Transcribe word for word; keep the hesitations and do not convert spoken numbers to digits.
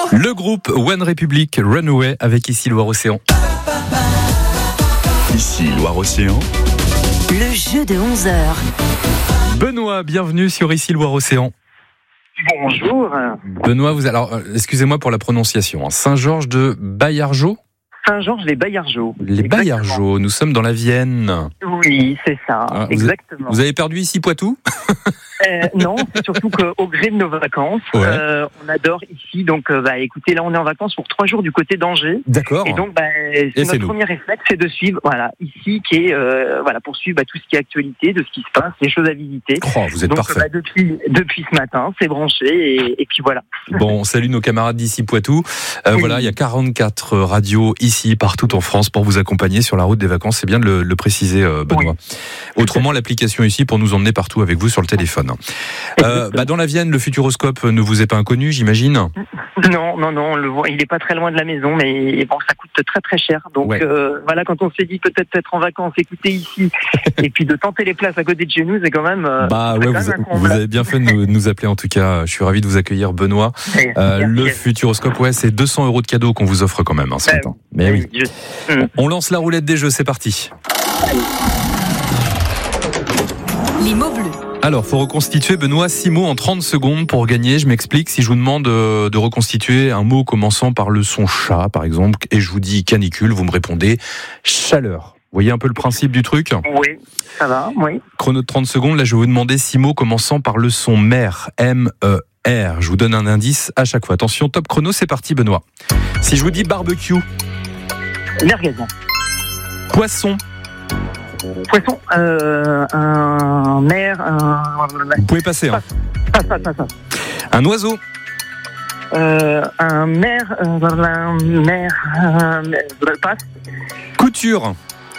Le groupe One Republic Runaway avec Ici Loire-Océan. Ici Loire-Océan. Le jeu de onze heures. Benoît, bienvenue sur Ici Loire-Océan. Bonjour. Benoît, vous alors euh, excusez-moi pour la prononciation. Hein, Saint-Georges de Baillargeau. Saint-Georges-les-Baillargeaux. Les Baillargeaux, nous sommes dans la Vienne. Oui, c'est ça, Ah, vous exactement. Vous avez perdu ici Poitou? Euh, non, c'est surtout qu'au gré de nos vacances, Ouais. euh, on adore ici. Donc, euh, bah, écoutez, là, on est en vacances pour trois jours du côté d'Angers. D'accord. Et donc, bah, c'est c'est notre nous. premier réflexe, c'est de suivre, voilà, ici, qui est, euh, voilà, pour suivre bah, tout ce qui est actualité, de ce qui se passe, les choses à visiter. Oh, vous êtes donc, parfait. bah, depuis, depuis ce matin, c'est branché et, et puis voilà. Bon, salut nos camarades d'ici Poitou. Euh, Oui. Voilà, il y a quarante-quatre radios ici, partout en France, pour vous accompagner sur la route des vacances. C'est bien de le, le préciser, euh, Benoît. Autrement, l'application ici pour nous emmener partout avec vous sur le téléphone. Euh, bah, dans la Vienne, le Futuroscope ne vous est pas inconnu, j'imagine. Non, non, non, on le voit, il est pas très loin de la maison, mais bon, ça coûte très très cher. Donc Ouais. euh, voilà, quand on s'est dit peut-être être en vacances, écouter ici, et puis de tenter les places à côté de chez nous, c'est quand même. Euh, Bah c'est ouais, quand vous, même un comble. vous avez bien fait de nous, de nous appeler en tout cas. Je suis ravi de vous accueillir, Benoît. Et- Euh, merci. le Futuroscope, ouais, c'est deux cents euros de cadeaux qu'on vous offre quand même hein, ce Ouais, matin. Mais oui. Je- Hum. On lance la roulette des jeux, c'est parti. Les mots bleus. Alors, faut reconstituer, Benoît, six mots en trente secondes pour gagner. Je m'explique. Si je vous demande euh, de reconstituer un mot commençant par le son chat, par exemple, et je vous dis canicule, vous me répondez chaleur. Vous voyez un peu le principe du truc ? Oui, ça va, oui. Chrono de trente secondes. Là, je vais vous demander six mots commençant par le son mer. M E R. Je vous donne un indice à chaque fois. Attention, top chrono, c'est parti, Benoît. Si je vous dis barbecue, Merguez. poisson, Poisson, euh, un mer, un. vous pouvez passer. Hein. Ça, ça, ça, ça. Un oiseau, Euh, un mer, euh, un mer, un mer, passe. couture,